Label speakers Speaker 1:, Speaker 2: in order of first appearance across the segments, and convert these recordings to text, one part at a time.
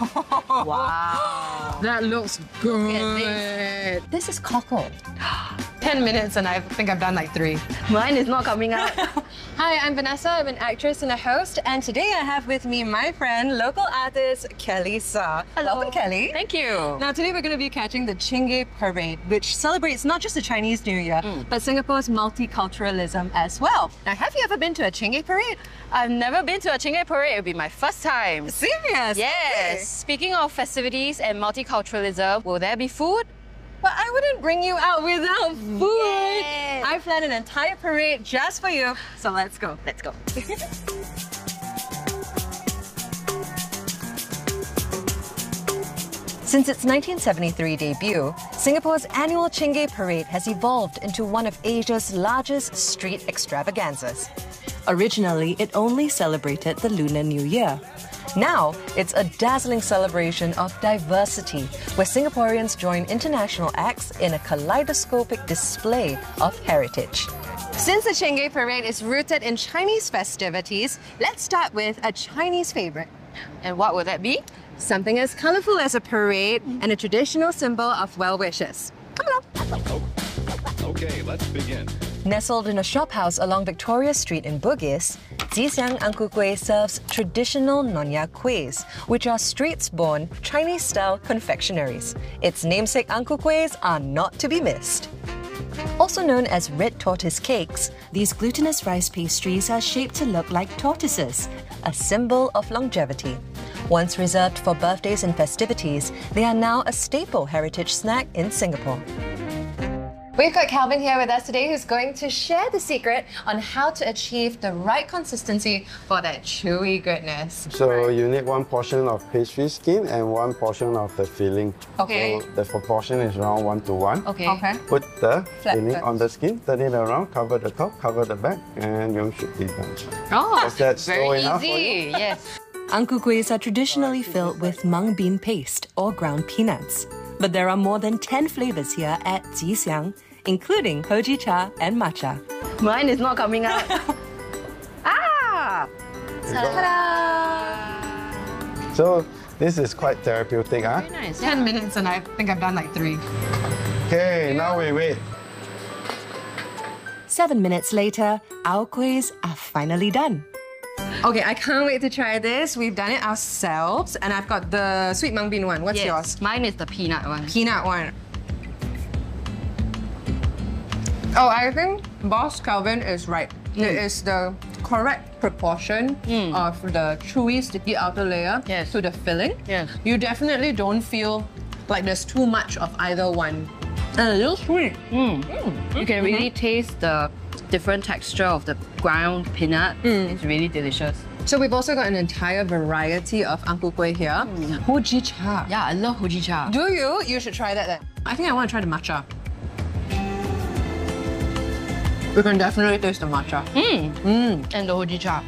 Speaker 1: Wow.
Speaker 2: That looks good.
Speaker 1: This is cockle.
Speaker 2: 10 minutes and I think I've done like 3.
Speaker 1: Mine is not coming out.
Speaker 2: Hi, I'm Vanessa. I'm an actress and a host. And today I have with me my friend, local artist Kelly Sa.
Speaker 1: Hello.
Speaker 2: Welcome, Kelly.
Speaker 1: Thank you.
Speaker 2: Now, today we're going to be catching the Chingay Parade, which celebrates not just the Chinese New Year, but Singapore's multiculturalism as well. Now, have you ever been to a Chingay Parade?
Speaker 1: I've never been to a Chingay parade. It'll be my first time.
Speaker 2: Serious?
Speaker 1: Yes. Speaking of festivities and multiculturalism, will there be food?
Speaker 2: But I wouldn't bring you out without food.
Speaker 1: Yes.
Speaker 2: I planned an entire parade just for you. So let's go.
Speaker 1: Let's go.
Speaker 2: Since its 1973 debut, Singapore's annual Chingay Parade has evolved into one of Asia's largest street extravaganzas. Originally, it only celebrated the Lunar New Year. Now, it's a dazzling celebration of diversity, where Singaporeans join international acts in a kaleidoscopic display of heritage. Since the Chingay Parade is rooted in Chinese festivities, let's start with a Chinese favorite.
Speaker 1: And what will that be?
Speaker 2: Something as colorful as a parade and a traditional symbol of well wishes. Come along.
Speaker 3: Okay, let's begin.
Speaker 2: Nestled in a shophouse along Victoria Street in Bugis, Zhixiang Ang Ku Kueh serves traditional Nonya kuehs, which are streets-born Chinese-style confectionaries. Its namesake Ang Ku Kuehs are not to be missed. Also known as red tortoise cakes, these glutinous rice pastries are shaped to look like tortoises, a symbol of longevity. Once reserved for birthdays and festivities, they are now a staple heritage snack in Singapore. We've got Calvin here with us today who's going to share the secret on how to achieve the right consistency for that chewy goodness.
Speaker 4: So you need 1 portion of pastry skin and 1 portion of the filling.
Speaker 2: Okay.
Speaker 4: So the proportion is around 1 to 1.
Speaker 1: Okay.
Speaker 2: Okay.
Speaker 4: Put the
Speaker 2: Flat
Speaker 4: filling
Speaker 2: first.
Speaker 4: on the skin, turn it around, cover the top, cover the back, and you should be done.
Speaker 1: Oh,
Speaker 4: Is that slow
Speaker 1: very
Speaker 4: enough for
Speaker 1: easy. Yes.
Speaker 2: Ang Ku Kuehs are traditionally filled with mung bean paste or ground peanuts. But there are more than 10 flavors here at Zhixiang, including hoji cha and matcha.
Speaker 1: Mine is not coming out. Ah!
Speaker 2: Ta-da!
Speaker 4: So this is quite therapeutic, huh?
Speaker 1: Very nice.
Speaker 2: 10 minutes and I think I've done like 3.
Speaker 4: Okay, now we wait.
Speaker 2: 7 minutes later, our kuehs are finally done. Okay, I can't wait to try this. We've done it ourselves, and I've got the sweet mung bean one. What's
Speaker 1: Yes.
Speaker 2: yours?
Speaker 1: Mine is the peanut one.
Speaker 2: Peanut one. Oh, I think Boss Calvin is right. It is the correct proportion of the chewy, sticky outer layer
Speaker 1: Yes.
Speaker 2: to the filling.
Speaker 1: Yes.
Speaker 2: You definitely don't feel like there's too much of either one. And a little sweet.
Speaker 1: You can really taste the different texture of the ground peanut. It's really delicious.
Speaker 2: So we've also got an entire variety of Ang Ku Kueh here. Hoji cha.
Speaker 1: Yeah, I love hoji cha.
Speaker 2: Do you? You should try that then. I think I want to try the matcha. We can definitely taste the matcha.
Speaker 1: And the hoji cha.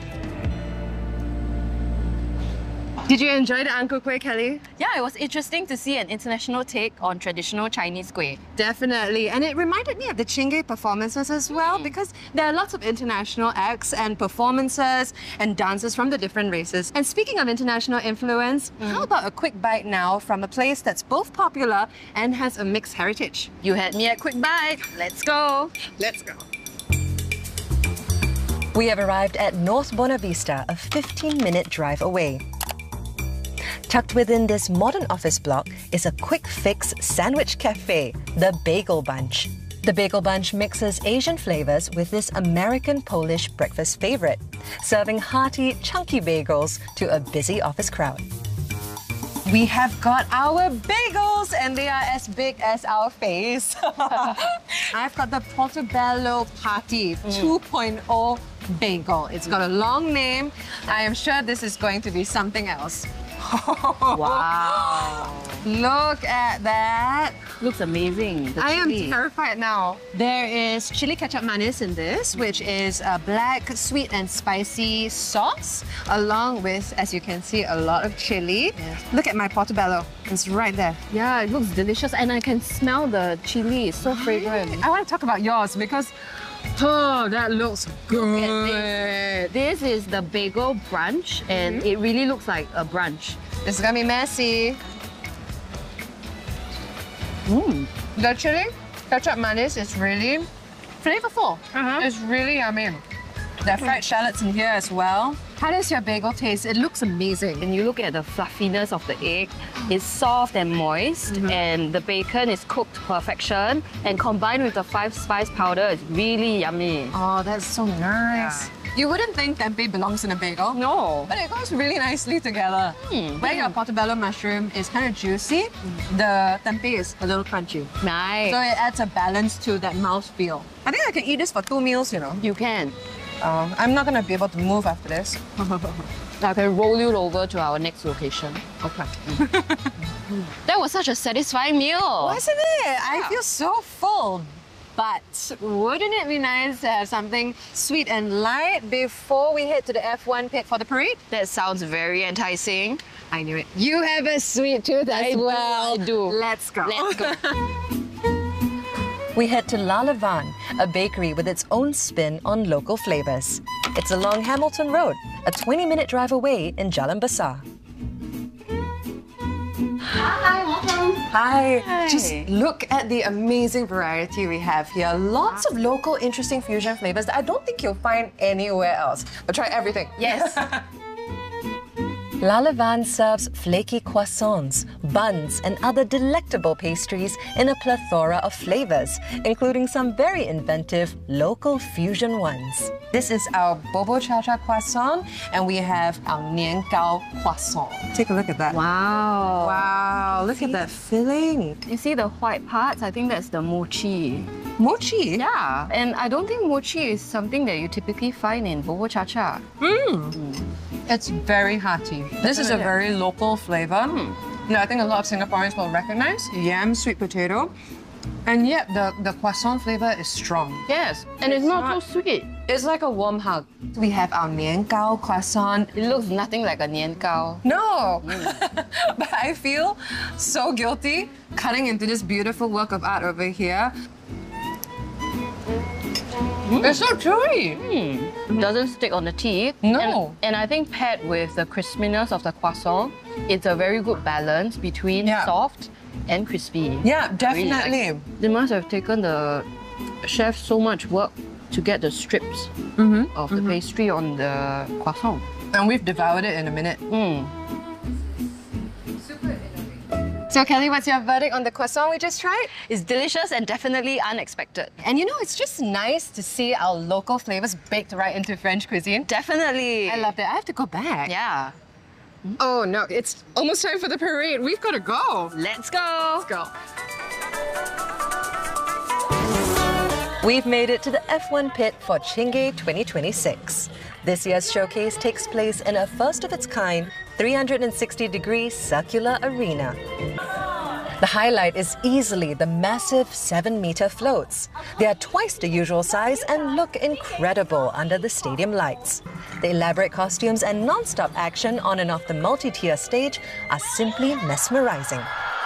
Speaker 2: Did you enjoy the Ang Ku Kueh, Kelly?
Speaker 1: Yeah, it was interesting to see an international take on traditional Chinese kueh.
Speaker 2: Definitely. And it reminded me of the Chingay performances as well, because there are lots of international acts and performances and dances from the different races. And speaking of international influence, how about a quick bite now from a place that's both popular and has a mixed heritage?
Speaker 1: You had me at Quick Bite. Let's go.
Speaker 2: Let's go. We have arrived at North Buona Vista, a 15-minute drive away. Tucked within this modern office block is a quick-fix sandwich cafe, the Bagel Bunch. The Bagel Bunch mixes Asian flavors with this American-Polish breakfast favorite, serving hearty, chunky bagels to a busy office crowd. We have got our bagels and they are as big as our face. I've got the Portobello Party 2.0 bagel. It's got a long name. I am sure this is going to be something else.
Speaker 1: Wow.
Speaker 2: Look at that.
Speaker 1: Looks amazing. The
Speaker 2: I am
Speaker 1: chili.
Speaker 2: terrified now. There is chili ketchup manis in this, which is a black, sweet and spicy sauce, along with, as you can see, a lot of chili.
Speaker 1: Yes.
Speaker 2: Look at my portobello. It's right there.
Speaker 1: Yeah, it looks delicious and I can smell the chili. It's so fragrant.
Speaker 2: I want to talk about yours because, oh, that looks good.
Speaker 1: This is the bagel brunch and it really looks like a brunch.
Speaker 2: This is gonna be messy. The chili ketchup manis is really flavorful. It's really yummy. There are fried shallots in here as well. How does your bagel taste? It looks amazing.
Speaker 1: And you look at the fluffiness of the egg, it's soft and moist, and the bacon is cooked to perfection, and combined with the 5-spice powder, it's really yummy.
Speaker 2: Oh, that's so nice. You wouldn't think tempeh belongs in a bagel.
Speaker 1: No.
Speaker 2: But it goes really nicely together. Where your portobello mushroom is kind of juicy, the tempeh is a little crunchy.
Speaker 1: Nice.
Speaker 2: So it adds a balance to that mouthfeel. I think I can eat this for 2 meals, you know.
Speaker 1: You can.
Speaker 2: I'm not gonna be able to move after this.
Speaker 1: I can roll you over to our next location.
Speaker 2: Okay.
Speaker 1: That was such a satisfying meal.
Speaker 2: Wasn't it? I feel so full. But wouldn't it be nice to have something sweet and light before we head to the F1 pit for the parade?
Speaker 1: That sounds very enticing.
Speaker 2: I knew it. You have a sweet tooth as well.
Speaker 1: I do.
Speaker 2: Let's go.
Speaker 1: Let's go.
Speaker 2: We head to La Lavane, a bakery with its own spin on local flavors. It's along Hamilton Road, a 20-minute drive away in Jalan Besar.
Speaker 5: Hi, welcome.
Speaker 2: Hi. Just look at the amazing variety we have here. Lots of local, interesting fusion flavors that I don't think you'll find anywhere else. But try everything.
Speaker 1: Yes.
Speaker 2: La Lavane serves flaky croissants, buns, and other delectable pastries in a plethora of flavors, including some very inventive local fusion ones. This is our Bobo Cha Cha croissant, and we have our Nian Gao croissant. Take a look at that.
Speaker 1: Wow.
Speaker 2: Wow, look at that filling.
Speaker 1: You see the white parts? I think that's the mochi.
Speaker 2: Mochi?
Speaker 1: Yeah. And I don't think mochi is something that you typically find in Bobo Cha Cha.
Speaker 2: It's very hearty. This is a very local flavor. No, I think a lot of Singaporeans will recognize yam, sweet potato, and yet the croissant flavor is strong.
Speaker 1: Yes. And it's not too sweet.
Speaker 2: It's like a warm hug. We have our Nian Gao croissant.
Speaker 1: It looks nothing like a nian gao.
Speaker 2: No! But I feel so guilty cutting into this beautiful work of art over here. It's so chewy.
Speaker 1: It doesn't stick on the teeth.
Speaker 2: No.
Speaker 1: And I think paired with the crispiness of the croissant, it's a very good balance between soft and crispy.
Speaker 2: Yeah,
Speaker 1: Really
Speaker 2: definitely.
Speaker 1: nice. They must have taken the chef so much work to get the strips of the pastry on the croissant.
Speaker 2: And we've devoured it in a minute. So Kelly, what's your verdict on the croissant we just tried?
Speaker 1: It's delicious and definitely unexpected.
Speaker 2: And you know, it's just nice to see our local flavors baked right into French cuisine.
Speaker 1: Definitely.
Speaker 2: I love that. I have to go back.
Speaker 1: Yeah.
Speaker 2: Oh no, it's almost time for the parade. We've got to go.
Speaker 1: Let's go.
Speaker 2: Let's go. We've made it to the F1 pit for Chingay 2026. This year's showcase takes place in a first-of-its-kind 360-degree circular arena. The highlight is easily the massive 7-meter floats. They are twice the usual size and look incredible under the stadium lights. The elaborate costumes and non-stop action on and off the multi-tier stage are simply mesmerizing.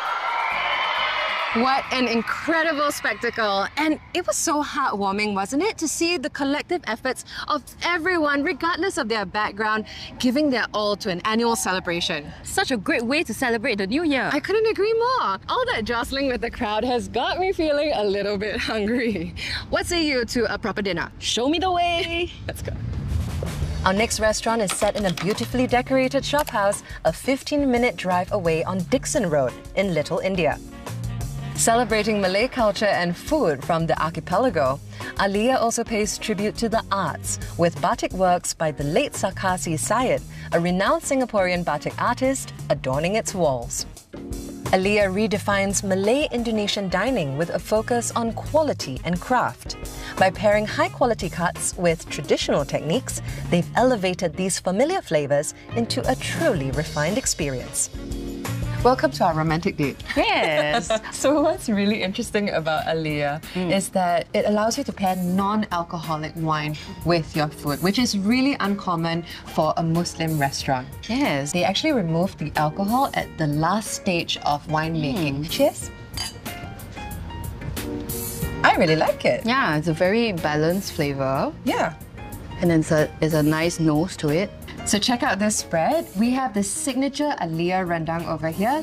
Speaker 2: What an incredible spectacle. And it was so heartwarming, wasn't it, to see the collective efforts of everyone, regardless of their background, giving their all to an annual celebration.
Speaker 1: Such a great way to celebrate the new year.
Speaker 2: I couldn't agree more. All that jostling with the crowd has got me feeling a little bit hungry. What say you to a proper dinner?
Speaker 1: Show me the way.
Speaker 2: Let's go. Our next restaurant is set in a beautifully decorated shop house, a 15-minute drive away on Dixon Road in Little India. Celebrating Malay culture and food from the archipelago, Alia also pays tribute to the arts with batik works by the late Sarkasi Syed, a renowned Singaporean batik artist, adorning its walls. Alia redefines Malay-Indonesian dining with a focus on quality and craft. By pairing high-quality cuts with traditional techniques, they've elevated these familiar flavors into a truly refined experience. Welcome to our romantic date.
Speaker 1: Yes.
Speaker 2: So what's really interesting about Alia is that it allows you to pair non-alcoholic wine with your food, which is really uncommon for a Muslim restaurant.
Speaker 1: Yes.
Speaker 2: They actually remove the alcohol at the last stage of winemaking. Cheers. I really like it.
Speaker 1: Yeah, it's a very balanced flavor.
Speaker 2: Yeah.
Speaker 1: And then it's a nice nose to it.
Speaker 2: So check out this spread. We have the signature Alia rendang over here.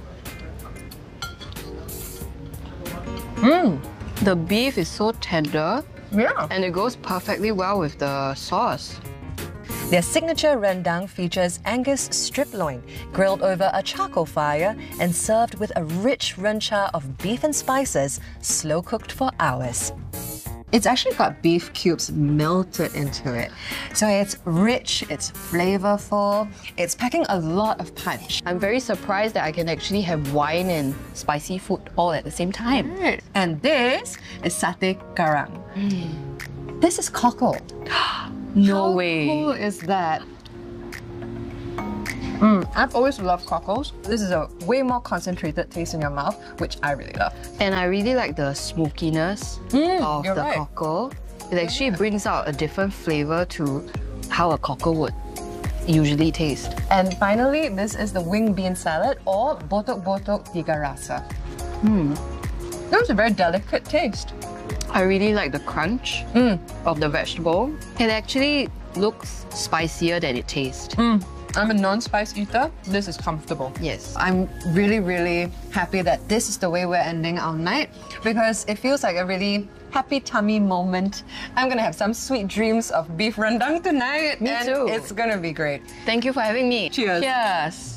Speaker 1: The beef is so tender.
Speaker 2: Yeah.
Speaker 1: And it goes perfectly well with the sauce.
Speaker 2: Their signature rendang features Angus strip loin, grilled over a charcoal fire and served with a rich rencha of beef and spices, slow cooked for hours. It's actually got beef cubes melted into it. So it's rich, it's flavorful, it's packing a lot of punch.
Speaker 1: I'm very surprised that I can actually have wine and spicy food all at the same time.
Speaker 2: And this is satay karang. This is cockle.
Speaker 1: No
Speaker 2: How
Speaker 1: way.
Speaker 2: cool is that? I've always loved cockles. This is a way more concentrated taste in your mouth, which I really love.
Speaker 1: And I really like the smokiness of
Speaker 2: you're
Speaker 1: the
Speaker 2: right.
Speaker 1: cockle. It actually brings out a different flavor to how a cockle would usually taste.
Speaker 2: And finally, this is the wing bean salad or botok-botok tiga rasa. That was a very delicate taste.
Speaker 1: I really like the crunch of the vegetable. It actually looks spicier than it tastes.
Speaker 2: I'm a non-spice eater. This is comfortable.
Speaker 1: Yes.
Speaker 2: I'm really, really happy that this is the way we're ending our night because it feels like a really happy tummy moment. I'm gonna have some sweet dreams of beef rendang tonight.
Speaker 1: Me
Speaker 2: and
Speaker 1: too.
Speaker 2: It's gonna be great.
Speaker 1: Thank you for having me.
Speaker 2: Cheers.
Speaker 1: Cheers.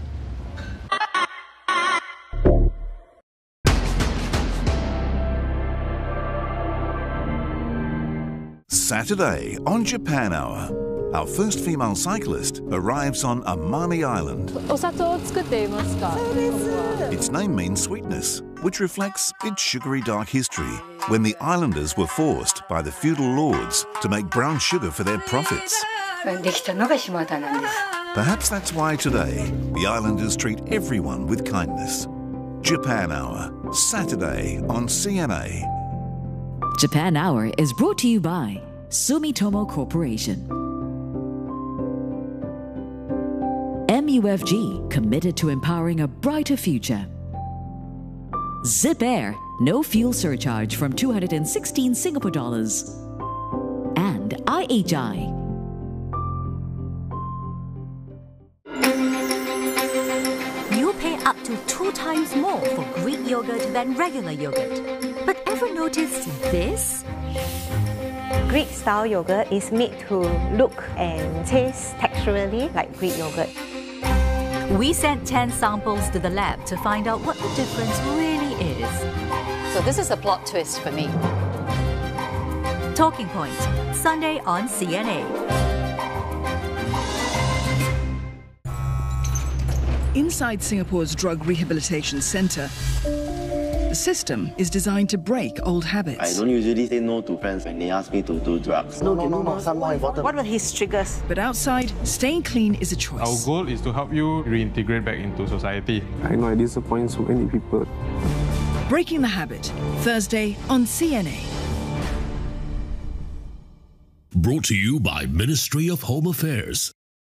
Speaker 6: Saturday on Japan Hour, our first female cyclist arrives on Amami Island. Its name means sweetness, which reflects its sugary dark history when the islanders were forced by the feudal lords to make brown sugar for their profits. Perhaps that's why today the islanders treat everyone with kindness. Japan Hour, Saturday on CNA.
Speaker 7: Japan Hour is brought to you by Sumitomo Corporation. MUFG, committed to empowering a brighter future. Zip Air, no fuel surcharge from 216 Singapore dollars. And IHI.
Speaker 8: You'll pay up to 2 times more for Greek yogurt than regular yogurt. But ever noticed this?
Speaker 9: Greek-style yogurt is made to look and taste texturally like Greek yogurt.
Speaker 8: We sent 10 samples to the lab to find out what the difference really is.
Speaker 10: So this is a plot twist for me.
Speaker 8: Talking Point, Sunday on CNA.
Speaker 11: Inside Singapore's Drug Rehabilitation Centre, the system is designed to break old habits.
Speaker 12: I don't usually say no to friends when they ask me to do drugs.
Speaker 9: No, some more important. What were his triggers?
Speaker 11: But outside, staying clean is a choice.
Speaker 13: Our goal is to help you reintegrate back into society.
Speaker 4: I know I disappoint so many people.
Speaker 11: Breaking the Habit, Thursday on CNA.
Speaker 14: Brought to you by Ministry of Home Affairs.